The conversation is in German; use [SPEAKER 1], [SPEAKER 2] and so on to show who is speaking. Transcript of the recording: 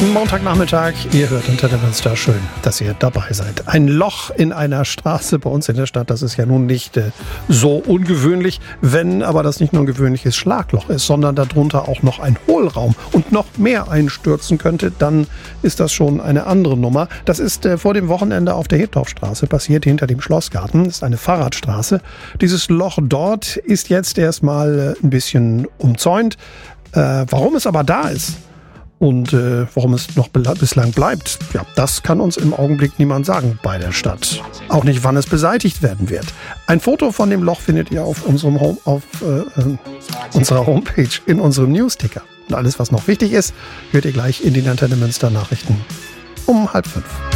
[SPEAKER 1] Montagnachmittag, ihr hört Antenne Münster, schön, dass ihr dabei seid. Ein Loch in einer Straße bei uns in der Stadt, das ist ja nun nicht so ungewöhnlich, wenn aber das nicht nur ein gewöhnliches Schlagloch ist, sondern darunter auch noch ein Hohlraum und noch mehr einstürzen könnte, dann ist das schon eine andere Nummer. Das ist vor dem Wochenende auf der Hebdorfstraße passiert, hinter dem Schlossgarten. Das ist eine Fahrradstraße. Dieses Loch dort ist jetzt erstmal ein bisschen umzäunt. Warum es aber da ist und warum es noch bislang bleibt, ja, das kann uns im Augenblick niemand sagen bei der Stadt. Auch nicht, wann es beseitigt werden wird. Ein Foto von dem Loch findet ihr auf unserer Homepage, in unserem Newsticker. Und alles, was noch wichtig ist, hört ihr gleich in den Antenne Münster Nachrichten um 4:30.